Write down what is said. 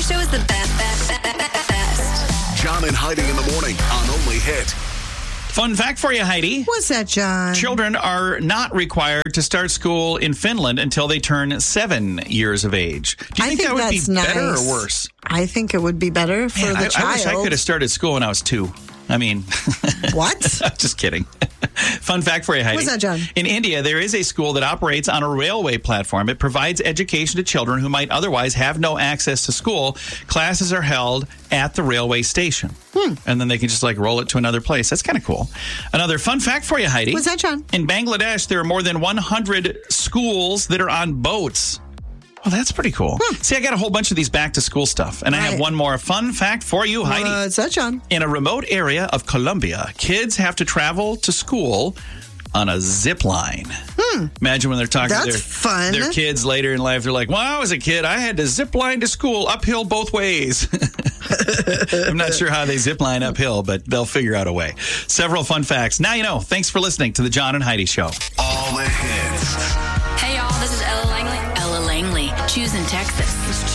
Show is the best. John and Heidi in the morning on Only Hit. Fun fact for you, Heidi. What's that, John? Children are not required to start school in Finland until they turn 7 years of age. Do you think that would be that's better nice. or worse? I think it would be better for the child. I wish I could have started school when I was 2. I mean, What? just kidding. Fun fact for you, Heidi. What's that, John? In India, there is a school that operates on a railway platform. It provides education to children who might otherwise have no access to school. Classes are held at the railway station. And then they can just roll it to another place. That's kind of cool. Another fun fact for you, Heidi. What's that, John? In Bangladesh, there are more than 100 schools that are on boats. Well, that's pretty cool. See, I got a whole bunch of these back to school stuff. And I have one more fun fact for you, Heidi. What's that, John? In a remote area of Colombia, kids have to travel to school on a zip line. Imagine when they're talking to their kids later in life. They're like, when I was a kid, I had to zip line to school uphill both ways. I'm not sure how they zip line uphill, but they'll figure out a way. Several fun facts. Now you know. Thanks for listening to the John and Heidi Show. All the hits. Hey, y'all, this is Ella Langley. Ella Langley, choosing Texas.